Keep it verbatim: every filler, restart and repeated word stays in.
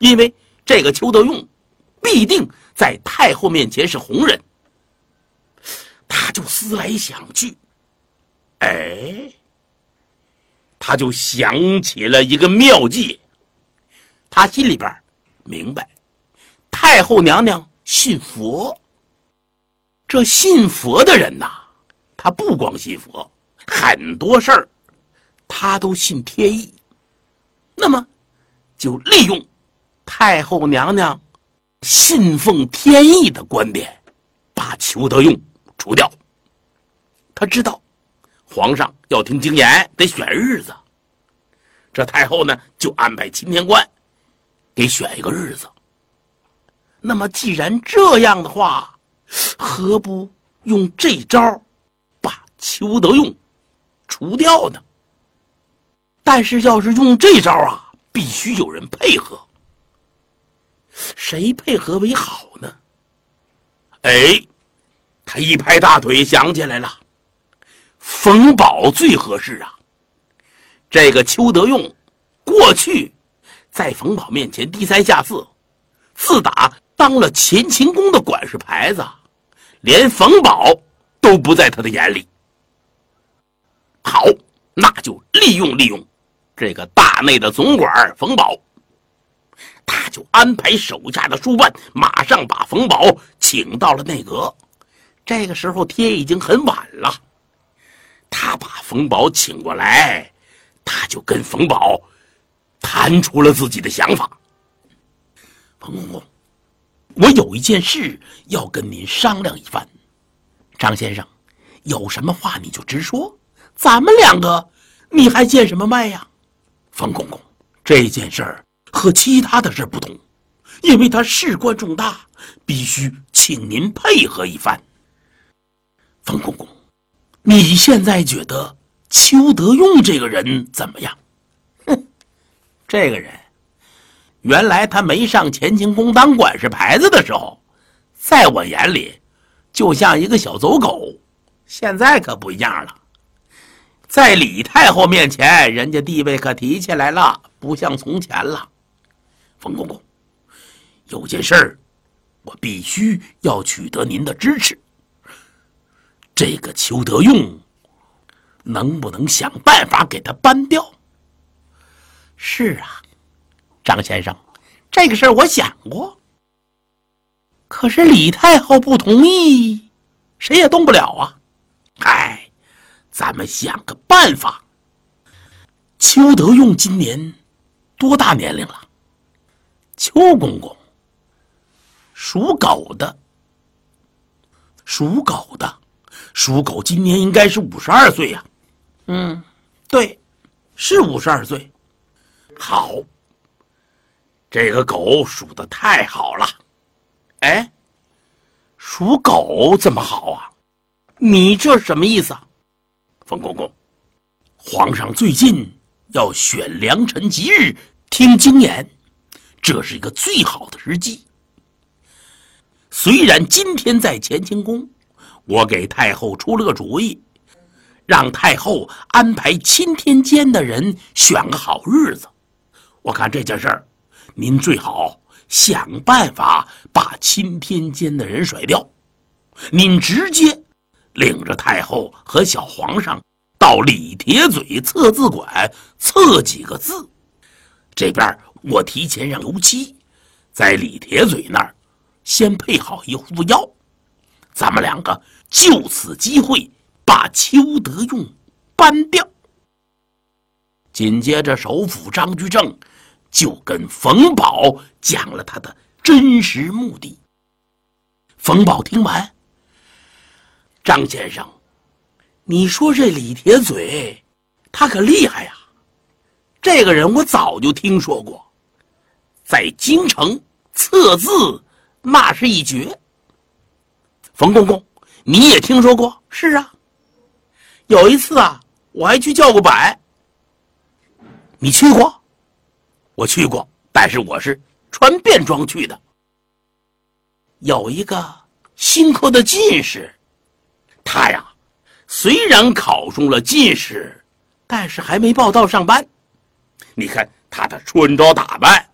因为这个邱德用必定在太后面前是红人。他就思来想去，哎，他就想起了一个妙计。他心里边明白，太后娘娘信佛，这信佛的人呐，他不光信佛，很多事儿他都信天意。那么就利用太后娘娘信奉天意的观点，把邱德用除掉。他知道皇上要听经言得选日子，这太后呢就安排钦天官给选一个日子。那么既然这样的话，何不用这招把邱德用除掉呢？但是要是用这招啊，必须有人配合。谁配合为好呢？哎，他一拍大腿想起来了，冯保最合适啊。这个邱德用过去在冯保面前低三下四，自打当了乾清宫的管事牌子，连冯保都不在他的眼里。好，那就利用利用这个大内的总管冯保。他就安排手下的书办马上把冯保请到了内阁。这个时候天已经很晚了，他把冯保请过来，他就跟冯保谈出了自己的想法。冯公公，我有一件事要跟您商量一番。张先生，有什么话你就直说，咱们两个你还见什么脉呀？冯公公，这件事儿和其他的事不同，因为他事关重大，必须请您配合一番。冯公公，你现在觉得邱德用这个人怎么样？哼，这个人原来他没上乾清宫当管事牌子的时候，在我眼里就像一个小走狗，现在可不一样了。在李太后面前，人家地位可提起来了，不像从前了。冯公公，有件事儿我必须要取得您的支持。这个邱德用能不能想办法给他搬掉？是啊，张先生，这个事儿我想过，可是李太后不同意，谁也动不了啊。哎，咱们想个办法。邱德用今年多大年龄了？邱公公，属狗的，属狗的，属狗今年应该是五十二岁呀。嗯，对，是五十二岁。好，这个狗属得太好了。哎，属狗这么好啊？你这什么意思啊？冯公公，皇上最近要选良辰吉日听经言，这是一个最好的时机。虽然今天在乾清宫，我给太后出了个主意，让太后安排钦天监的人选个好日子。我看这件事儿，您最好想办法把钦天监的人甩掉，您直接领着太后和小皇上到李铁嘴测字馆测几个字。这边我提前让刘七在李铁嘴那儿先配好一副药，咱们两个就此机会把邱德用搬掉。紧接着首辅张居正就跟冯保讲了他的真实目的。冯保听完，张先生，你说这李铁嘴他可厉害呀，这个人我早就听说过，在京城测字那是一绝。冯公公，你也听说过？是啊，有一次啊，我还去叫过板。你去过？我去过，但是我是穿便装去的。有一个新科的进士，他呀虽然考中了进士，但是还没报到上班。你看他的穿着打扮，